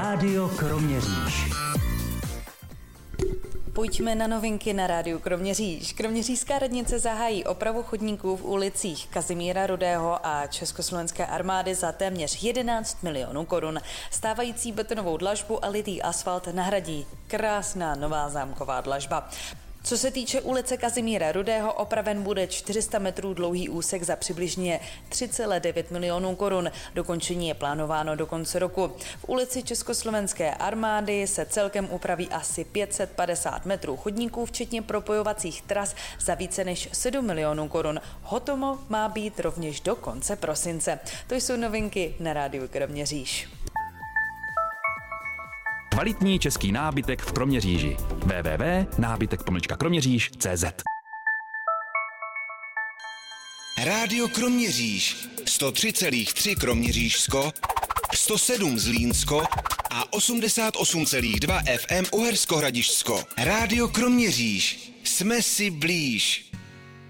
Rádio Kroměříž. Pojďme na novinky na rádiu Kroměříž. Kroměřížská radnice zahájí opravu chodníků v ulicích Kazimíra Rudého a Československé armády za téměř 11 milionů korun. Stávající betonovou dlažbu a litý asfalt nahradí krásná nová zámková dlažba. Co se týče ulice Kazimíra Rudého, opraven bude 400 metrů dlouhý úsek za přibližně 3,9 milionů korun. Dokončení je plánováno do konce roku. V ulici Československé armády se celkem upraví asi 550 metrů chodníků, včetně propojovacích tras za více než 7 milionů korun. Hotovo má být rovněž do konce prosince. To jsou novinky na rádiu Kroměříž. Kvalitní český nábytek v Kroměříži. www.nábytek-kroměříž.cz Rádio Kroměříž 103,3 Kroměřížsko, 107 Zlínsko a 88,2 FM Uhersko Hradišťsko. Rádio Kroměříž. Jsme si blíž.